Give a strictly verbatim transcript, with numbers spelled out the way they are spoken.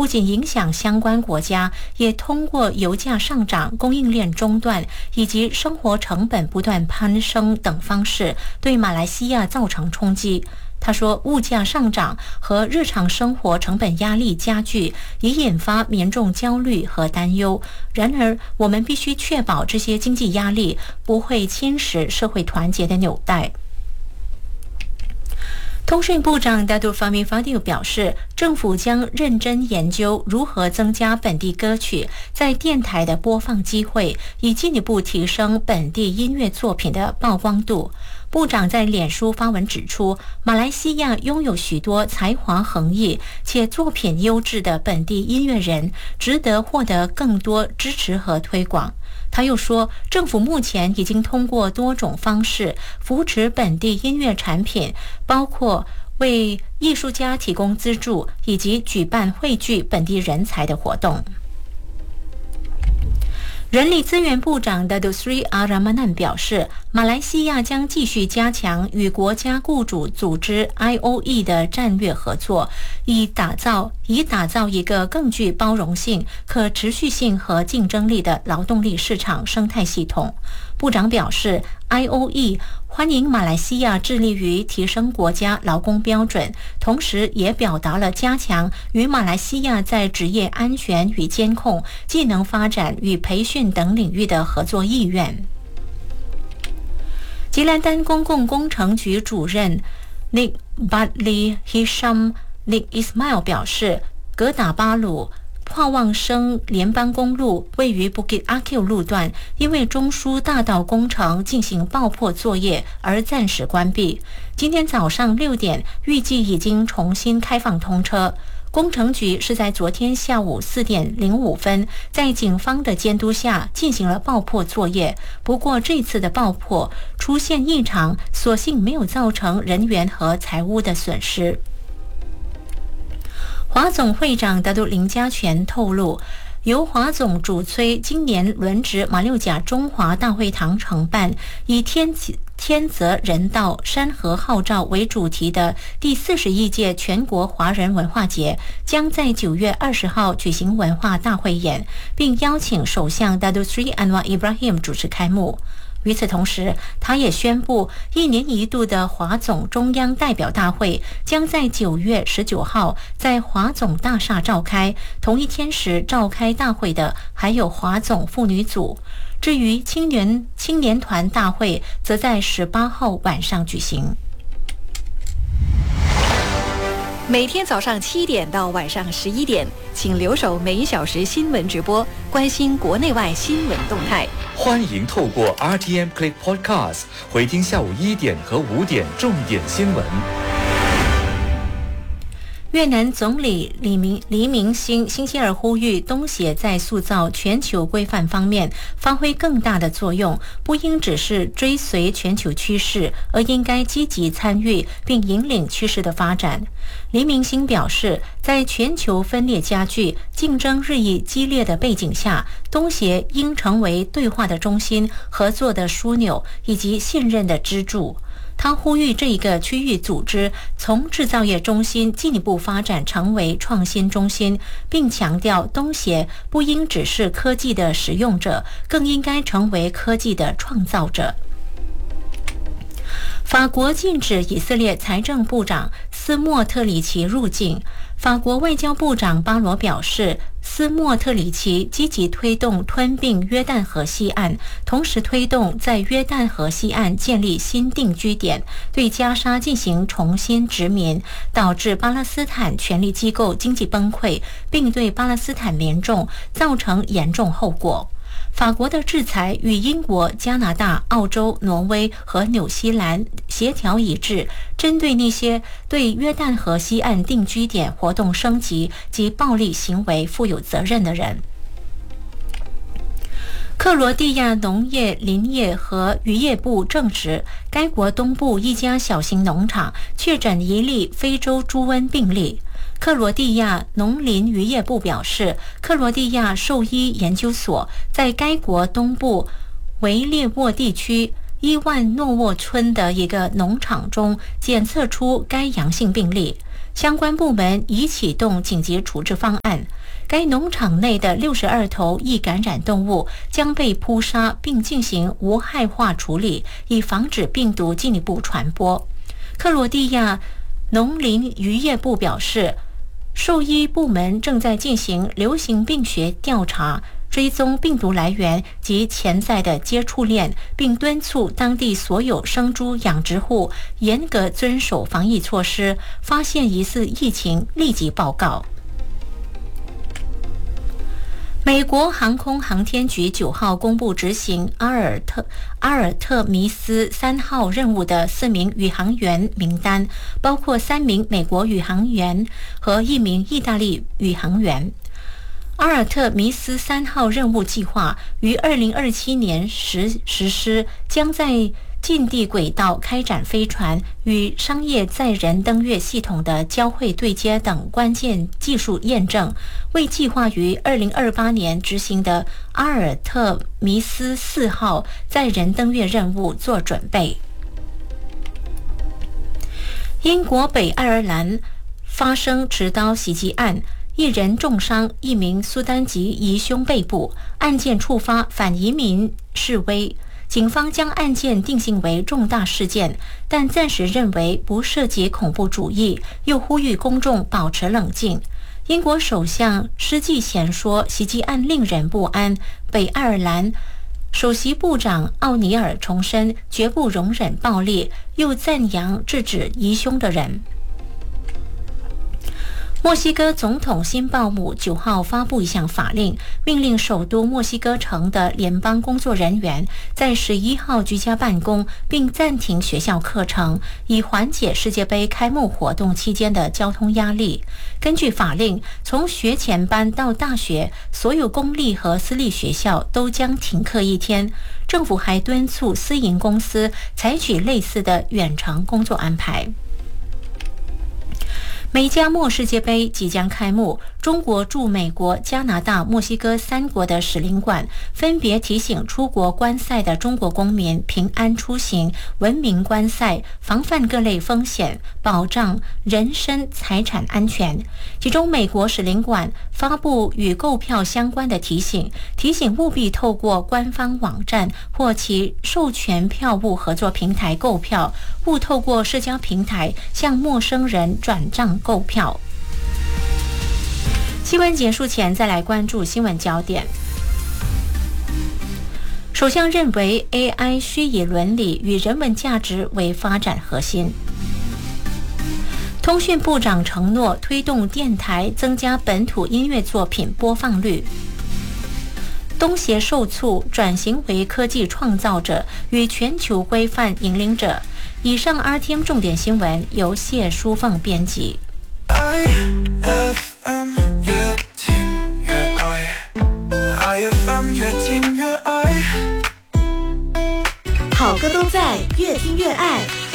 不仅影响相关国家，也通过油价上涨、供应链中断以及生活成本不断攀升等方式，对马来西亚造成冲击。他说，物价上涨和日常生活成本压力加剧，已引发民众焦虑和担忧。然而，我们必须确保这些经济压力不会侵蚀社会团结的纽带。通讯部长 Datuk Fahmi Fadil 表示，政府将认真研究如何增加本地歌曲在电台的播放机会，以进一步提升本地音乐作品的曝光度。部长在脸书发文指出，马来西亚拥有许多才华横溢且作品优质的本地音乐人，值得获得更多支持和推广。他又说，政府目前已经通过多种方式扶持本地音乐产品，包括为艺术家提供资助，以及举办汇聚本地人才的活动。人力资源部长的 Datuk Seri Aramanan 表示，马来西亚将继续加强与国家雇主组织 I O E 的战略合作，以打造以打造一个更具包容性、可持续性和竞争力的劳动力市场生态系统。部长表示 ，I O E 欢迎马来西亚致力于提升国家劳工标准，同时也表达了加强与马来西亚在职业安全与监控、技能发展与培训等领域的合作意愿。吉兰丹公共工程局主任 Nik Badli Hisham Nik Ismail 表示，格打巴鲁跨旺生联邦公路位于 Bukit Akil 路段，因为中枢大道工程进行爆破作业而暂时关闭。今天早上六点，预计已经重新开放通车。工程局是在昨天下午四点零五分，在警方的监督下进行了爆破作业。不过这次的爆破出现异常，所幸没有造成人员和财物的损失。华总会长达杜林家全透露，由华总主催今年轮值马六甲中华大会堂承办，以天天泽人道山河号召为主题的第四十一届全国华人文化节，将在九月二十号举行文化大汇演，并邀请首相达杜斯里安瓦伊布拉希姆主持开幕。与此同时，他也宣布，一年一度的华总中央代表大会将在九月十九号在华总大厦召开。同一天时召开大会的还有华总妇女组。至于青年青年团大会，则在十八号晚上举行。 每天早上七点到晚上十一点，请留守每一小时新闻直播，关心国内外新闻动态。 欢迎透过 R T M Click Podcast 回听下午一点和五点重点新闻。 越南总理李明黎明星星期二呼吁东协在塑造全球规范方面发挥更大的作用，不应只是追随全球趋势，而应该积极参与并引领趋势的发展。黎明星表示，在全球分裂加剧、竞争日益激烈的背景下，东协应成为对话的中心、合作的枢纽以及信任的支柱。他呼吁这一个区域组织从制造业中心进一步发展成为创新中心，并强调东协不应只是科技的使用者，更应该成为科技的创造者。法国禁止以色列财政部长斯莫特里奇入境。法国外交部长巴罗表示，斯莫特里奇积极推动吞并约旦河西岸，同时推动在约旦河西岸建立新定居点，对加沙进行重新殖民，导致巴勒斯坦权力机构经济崩溃，并对巴勒斯坦民众造成严重后果。法国的制裁与英国、加拿大、澳洲、挪威和纽西兰协调一致，针对那些对约旦河西岸定居点活动升级及暴力行为负有责任的人。克罗地亚农业、林业和渔业部证实，该国东部一家小型农场确诊一例非洲猪瘟病例。克罗地亚农林渔业部表示，克罗地亚兽医研究所在该国东部维列沃地区伊万诺沃村的一个农场中检测出该阳性病例。 相关部门已启动紧急处置方案。该农场内的六十二头易感染动物将被扑杀，并进行无害化处理，以防止病毒进一步传播。克罗地亚农林渔业部表示，兽医部门正在进行流行病学调查，追踪病毒来源及潜在的接触链，并敦促当地所有生猪养殖户严格遵守防疫措施，发现疑似疫情立即报告。美国航空航天局九号公布执行阿尔特阿尔特弥斯三号任务的四名宇航员名单，包括三名美国宇航员和一名意大利宇航员。阿尔特弥斯三号任务计划于二零二七年实实施，将在近地轨道开展飞船与商业载人登月系统的交会对接等关键技术验证，为计划于二零二八年执行的阿尔特弥斯四号载人登月任务做准备。英国北爱尔兰发生持刀袭击案，一人重伤，一名苏丹籍疑凶被捕，案件触发反移民示威。警方将案件定性为重大事件，但暂时认为不涉及恐怖主义，又呼吁公众保持冷静。英国首相施纪贤说，袭击案令人不安。北爱尔兰首席部长奥尼尔重申绝不容忍暴力，又赞扬制止疑凶的人。墨西哥总统辛鲍姆九号发布一项法令，命令首都墨西哥城的联邦工作人员在十一号居家办公，并暂停学校课程，以缓解世界杯开幕活动期间的交通压力。根据法令，从学前班到大学，所有公立和私立学校都将停课一天。政府还敦促私营公司采取类似的远程工作安排。美加墨世界杯即将开幕，中国驻美国、加拿大、墨西哥三国的使领馆分别提醒出国观赛的中国公民平安出行、文明观赛、防范各类风险、保障人身财产安全。其中，美国使领馆发布与购票相关的提醒，提醒务必透过官方网站或其授权票务合作平台购票，勿透过社交平台向陌生人转账购票。新闻结束前，再来关注新闻焦点。首相认为 A I 需以伦理与人文价值为发展核心。通讯部长承诺推动电台增加本土音乐作品播放率。东协受促转型为科技创造者与全球规范引领者。以上 R T M 重点新闻由谢淑凤编辑。I F M 越听越爱 I F M 越听越爱，好歌都在越听越爱。